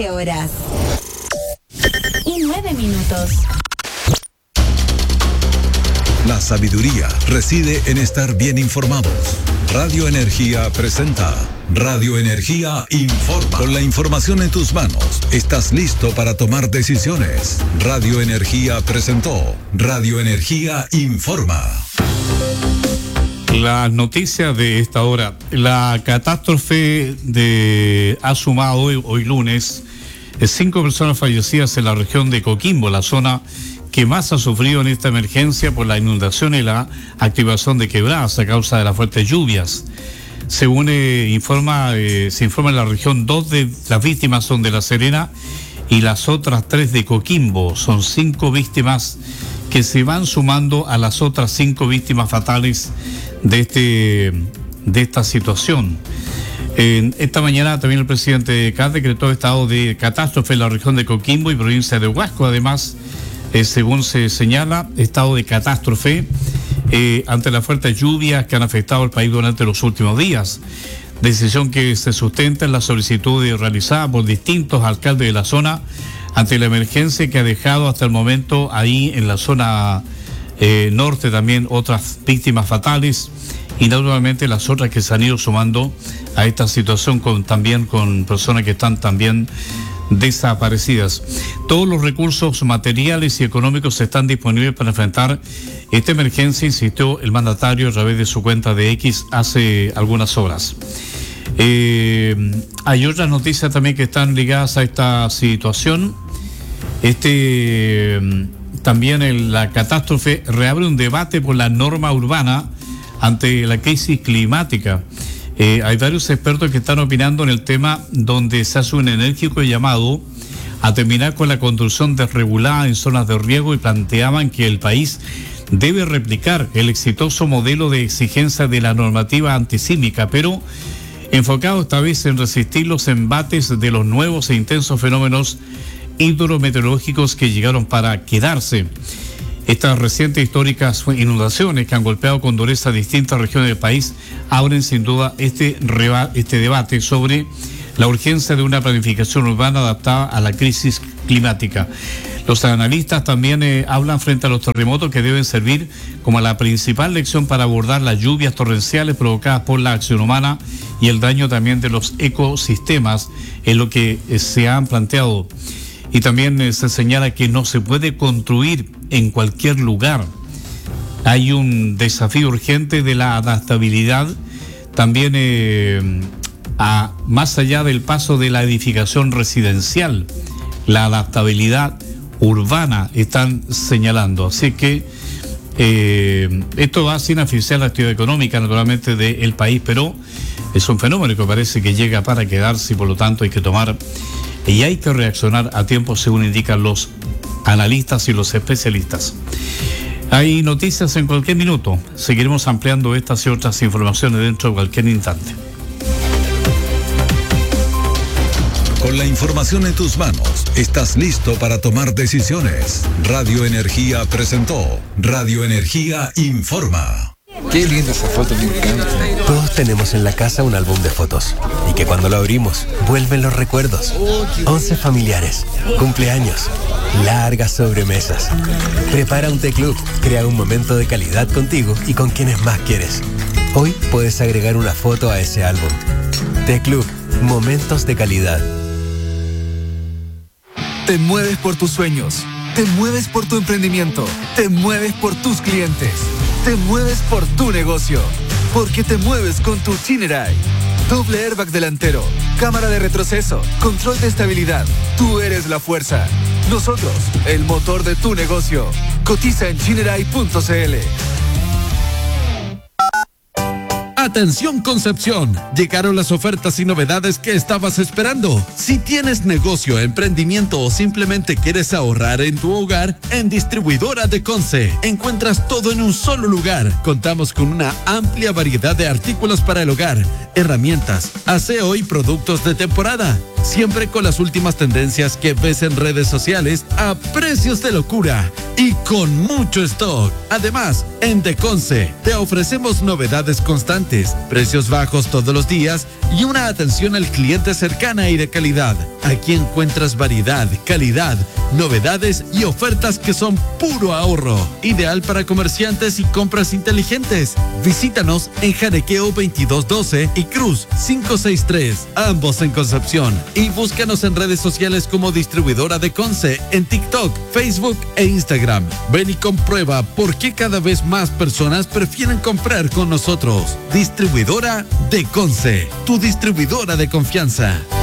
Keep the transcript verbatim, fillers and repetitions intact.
trece horas y nueve minutos. La sabiduría reside en estar bien informados. Radio Energía presenta Radio Energía Informa. Con la información en tus manos, estás listo para tomar decisiones. Radio Energía presentó Radio Energía Informa. La noticia de esta hora: la catástrofe de ha sumado hoy, hoy lunes cinco personas fallecidas en la región de Coquimbo, la zona que más ha sufrido en esta emergencia por la inundación y la activación de quebradas a causa de las fuertes lluvias. Según eh, informa, eh, se informa en la región, dos de las víctimas son de La Serena y las otras tres de Coquimbo. Son cinco víctimas que se van sumando a las otras cinco víctimas fatales de este de esta situación. Eh, esta mañana también el presidente C A D decretó estado de catástrofe en la región de Coquimbo y provincia de Huasco. Además, Eh, según se señala, estado de catástrofe eh, ante las fuertes lluvias que han afectado al país durante los últimos días. Decisión que se sustenta en la solicitud realizada por distintos alcaldes de la zona ante la emergencia que ha dejado hasta el momento ahí en la zona eh, norte también otras víctimas fatales y naturalmente las otras que se han ido sumando a esta situación con, también con personas que están también desaparecidas. Todos los recursos materiales y económicos están disponibles para enfrentar esta emergencia, insistió el mandatario a través de su cuenta de X hace algunas horas. Eh, hay otras noticias también que están ligadas a esta situación. Este también el, la catástrofe reabre un debate por la norma urbana ante la crisis climática. Eh, hay varios expertos que están opinando en el tema, donde se hace un enérgico llamado a terminar con la construcción desregulada en zonas de riesgo y planteaban que el país debe replicar el exitoso modelo de exigencia de la normativa antisísmica, pero enfocado esta vez en resistir los embates de los nuevos e intensos fenómenos hidrometeorológicos que llegaron para quedarse. Estas recientes históricas inundaciones que han golpeado con dureza distintas regiones del país abren sin duda este, reba, este debate sobre la urgencia de una planificación urbana adaptada a la crisis climática. Los analistas también eh, hablan frente a los terremotos que deben servir como la principal lección para abordar las lluvias torrenciales provocadas por la acción humana y el daño también de los ecosistemas, en lo que eh, se han planteado. Y también eh, se señala que no se puede construir en cualquier lugar. Hay un desafío urgente de la adaptabilidad, también eh, a, más allá del paso de la edificación residencial, la adaptabilidad urbana están señalando. Así que eh, esto va sin asfixiar la actividad económica naturalmente del país, pero es un fenómeno que parece que llega para quedarse y por lo tanto hay que tomar y hay que reaccionar a tiempo según indican los analistas y los especialistas. Hay noticias en cualquier minuto. Seguiremos ampliando estas y otras informaciones dentro de cualquier instante. Con la información en tus manos, estás listo para tomar decisiones. Radio Energía presentó Radio Energía Informa. Qué linda esa foto, me encanta. Todos tenemos en la casa un álbum de fotos y que cuando lo abrimos vuelven los recuerdos. Once familiares, cumpleaños, largas sobremesas. Prepara un Té Club, crea un momento de calidad contigo y con quienes más quieres. Hoy puedes agregar una foto a ese álbum. Té Club, momentos de calidad. Te mueves por tus sueños, te mueves por tu emprendimiento, te mueves por tus clientes. Te mueves por tu negocio, porque te mueves con tu Chinerai. Doble airbag delantero, cámara de retroceso, control de estabilidad. Tú eres la fuerza. Nosotros, el motor de tu negocio. Cotiza en chinerai punto c l. Atención Concepción, llegaron las ofertas y novedades que estabas esperando. Si tienes negocio, emprendimiento o simplemente quieres ahorrar en tu hogar, en Distribuidora de Conce encuentras todo en un solo lugar. Contamos con una amplia variedad de artículos para el hogar, herramientas, aseo y productos de temporada. Siempre con las últimas tendencias que ves en redes sociales a precios de locura y con mucho stock. Además, en Deconce te ofrecemos novedades constantes, precios bajos todos los días y una atención al cliente cercana y de calidad. Aquí encuentras variedad, calidad, novedades y ofertas que son puro ahorro. Ideal para comerciantes y compras inteligentes. Visítanos en Janequeo veintidós doce y Cruz quinientos sesenta y tres, ambos en Concepción. Y búscanos en redes sociales como distribuidora de Conce en TikTok, Facebook e Instagram. Ven y comprueba por qué cada vez más personas prefieren comprar con nosotros. Distribuidora de Conce, tu distribuidora de confianza.